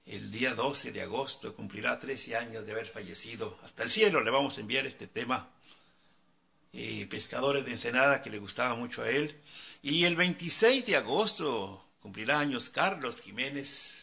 el día 12 de agosto cumplirá 13 años de haber fallecido. Hasta el cielo le vamos a enviar este tema. Pescadores de Ensenada, que le gustaba mucho a él. Y el 26 de agosto cumplirá años Carlos Jiménez,